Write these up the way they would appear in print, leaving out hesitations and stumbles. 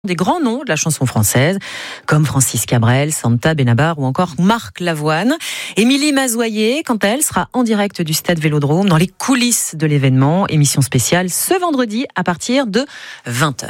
Des grands noms de la chanson française, comme Francis Cabrel, Santa Benabar ou encore Marc Lavoine. Émilie Mazoyer, quant à elle, sera en direct du Stade Vélodrome dans les coulisses de l'événement. Émission spéciale ce vendredi à partir de 20h.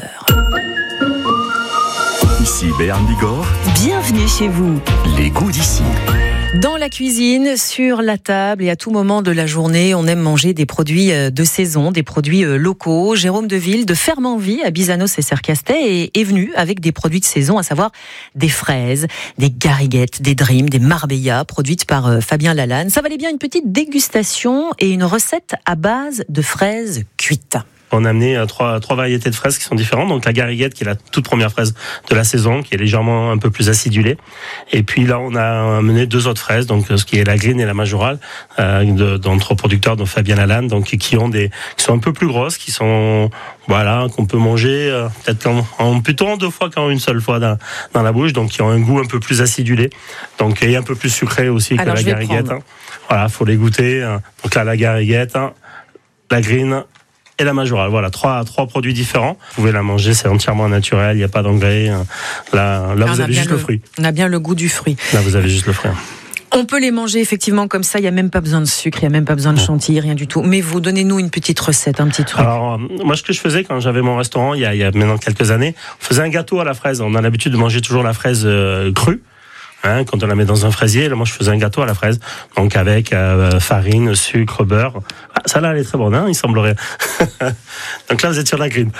Ici Béarn Bigorre. Bienvenue chez vous. Les goûts d'ici. Dans la cuisine, sur la table et à tout moment de la journée, on aime manger des produits de saison, des produits locaux. Jérôme Deville de Fermenvie à Bizanos et Sercastet est venu avec des produits de saison, à savoir des fraises, des gariguettes, des dreams, des marbellas produites par Fabien Lalanne. Ça valait bien une petite dégustation et une recette à base de fraises cuites. On a amené trois variétés de fraises qui sont différentes. Donc la gariguette, qui est la toute première fraise de la saison, qui est légèrement un peu plus acidulée. Et puis là, on a amené deux autres fraises, donc ce qui est la green et la majorale, d'entre producteurs, donc Fabien Lalanne, donc qui sont un peu plus grosses, qui sont qu'on peut manger peut-être plutôt en deux fois qu'en une seule fois dans la bouche, donc qui ont un goût un peu plus acidulé, donc et un peu plus sucré aussi que la gariguette. Voilà, faut les goûter. Donc là, la gariguette, la green et la majorale. Voilà, trois produits différents. Vous pouvez la manger, c'est entièrement naturel, il n'y a pas d'engrais. Là vous avez juste le fruit. On a bien le goût du fruit. Là, vous avez juste le fruit. On peut les manger effectivement comme ça, il n'y a même pas besoin de sucre, il n'y a même pas besoin de chantilly, rien du tout. Mais vous, donnez-nous une petite recette, un petit truc. Alors, moi, ce que je faisais quand j'avais mon restaurant, il y a maintenant quelques années, on faisait un gâteau à la fraise. On a l'habitude de manger toujours la fraise crue. Quand on la met dans un fraisier, là, moi je faisais un gâteau à la fraise, donc avec farine, sucre, beurre. Ça là, elle est très bonne, il semblerait. Donc là, vous êtes sur la green.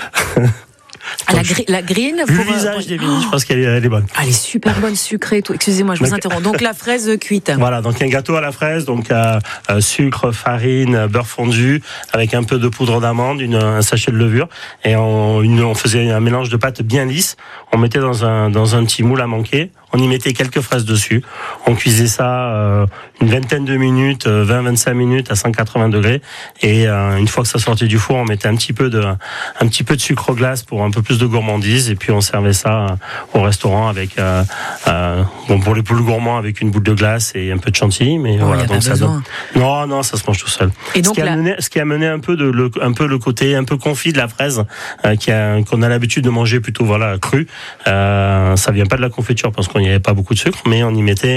La green, vu le visage d'Émilie, je pense qu'elle est bonne. Elle est super bonne, sucrée et tout. Excusez-moi, je vous interromps. Donc la fraise cuite. Voilà, donc un gâteau à la fraise, donc sucre, farine, beurre fondu, avec un peu de poudre d'amande, un sachet de levure, et on faisait un mélange de pâte bien lisse. On mettait dans un petit moule à manquer. On y mettait quelques fraises dessus. On cuisait ça une vingtaine de minutes, 20-25 minutes à 180 degrés. Et une fois que ça sortait du four, on mettait un petit peu de sucre glace pour un peu plus de gourmandise. Et puis on servait ça au restaurant avec, pour les plus gourmands, avec une boule de glace et un peu de chantilly. Mais voilà, donc ça donne. Non, ça se mange tout seul. Et donc ce qui a mené un peu le côté un peu confit de la fraise, qu'on a l'habitude de manger plutôt cru. Ça vient pas de la confiture parce qu'on il n'y avait pas beaucoup de sucre, mais on y mettait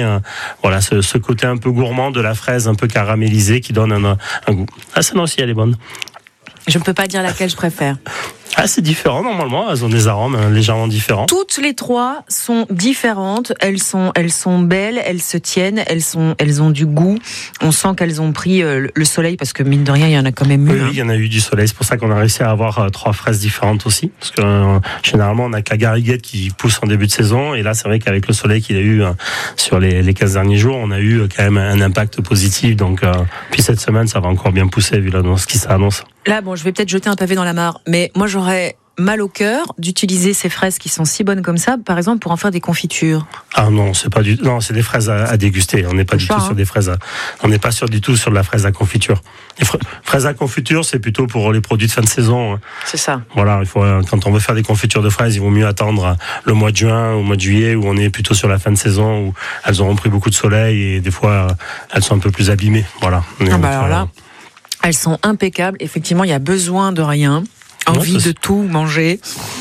ce côté un peu gourmand de la fraise un peu caramélisée qui donne un goût. Ah, ça aussi, elle est bonne. Je ne peux pas dire laquelle je préfère. Ah, c'est différent normalement, elles ont des arômes légèrement différents. Toutes les trois sont différentes, elles sont belles, elles se tiennent, elles ont du goût. On sent qu'elles ont pris le soleil parce que mine de rien, il y en a quand même eu. Oui, il y en a eu du soleil, c'est pour ça qu'on a réussi à avoir trois fraises différentes aussi, parce que généralement on a que la gariguette qui pousse en début de saison, et là c'est vrai qu'avec le soleil qu'il y a eu sur les 15 derniers jours, on a eu quand même un impact positif, donc puis cette semaine ça va encore bien pousser vu l'annonce qui s'annonce. Là, je vais peut-être jeter un pavé dans la mare, mais moi j'aurais mal au cœur d'utiliser ces fraises qui sont si bonnes comme ça, par exemple pour en faire des confitures. Ah non, c'est des fraises à déguster. On n'est pas du tout sur des fraises. On n'est pas du tout sur de la fraise à confiture. Les fraises à confiture, c'est plutôt pour les produits de fin de saison. C'est ça. Voilà, quand on veut faire des confitures de fraises, il vaut mieux attendre le mois de juin ou le mois de juillet, où on est plutôt sur la fin de saison, où elles auront pris beaucoup de soleil et des fois elles sont un peu plus abîmées. Voilà. Alors là, elles sont impeccables. Effectivement, il y a besoin de rien. Envie de tout manger.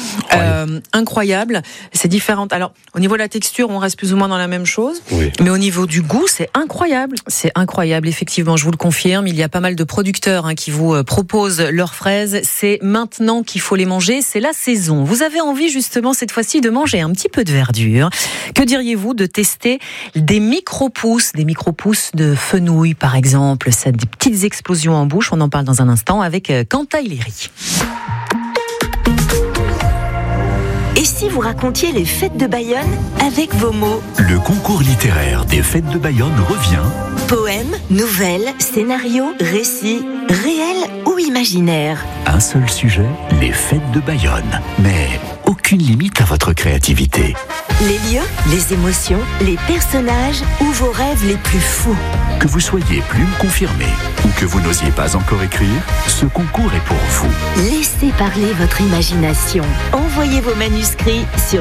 Incroyable. C'est différent. Alors, au niveau de la texture, on reste plus ou moins dans la même chose. Oui. Mais au niveau du goût, c'est incroyable. C'est incroyable, effectivement. Je vous le confirme. Il y a pas mal de producteurs qui vous proposent leurs fraises. C'est maintenant qu'il faut les manger. C'est la saison. Vous avez envie, justement, cette fois-ci, de manger un petit peu de verdure. Que diriez-vous de tester des micro-pousses de fenouil, par exemple? Ça, des petites explosions en bouche. On en parle dans un instant avec Quentin Hilléry. Et si vous racontiez les fêtes de Bayonne avec vos mots? Le concours littéraire des fêtes de Bayonne revient. Poèmes, nouvelles, scénarios, récits, réels ou imaginaires. Un seul sujet, les fêtes de Bayonne. Mais aucune limite à votre créativité. Les lieux, les émotions, les personnages ou vos rêves les plus fous. Que vous soyez plume confirmée ou que vous n'osiez pas encore écrire, ce concours est pour vous. Laissez parler votre imagination. Envoyez vos manuscrits sur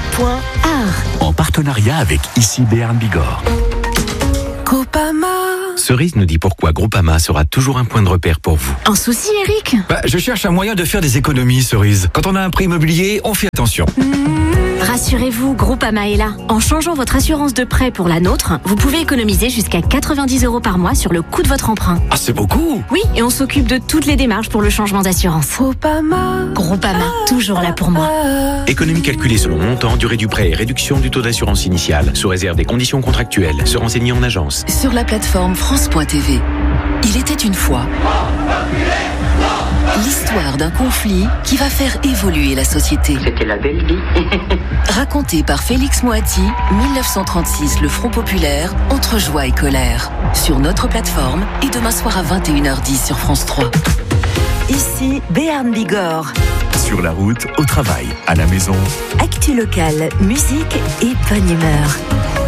lebasquetlaplume.art. En partenariat avec Ici Béarn Bigorre. Copama, Cerise nous dit pourquoi Groupama sera toujours un point de repère pour vous. Un souci, Eric ? Je cherche un moyen de faire des économies, Cerise. Quand on a un prêt immobilier, on fait attention. Rassurez-vous, Groupama est là. En changeant votre assurance de prêt pour la nôtre, vous pouvez économiser jusqu'à 90 € par mois sur le coût de votre emprunt. Ah, c'est beaucoup! Oui, et on s'occupe de toutes les démarches pour le changement d'assurance. Groupama, toujours là pour moi. Économie calculée selon montant, durée du prêt et réduction du taux d'assurance initiale, sous réserve des conditions contractuelles. Se renseigner en agence. Sur la plateforme France.tv. Il était une fois l'histoire d'un conflit qui va faire évoluer la société. C'était la belle vie. Raconté par Félix Moati, 1936, le Front populaire, entre joie et colère. Sur notre plateforme et demain soir à 21h10 sur France 3. Ici, Béarn Bigorre. Sur la route, au travail, à la maison. Actu locale, musique et bonne humeur.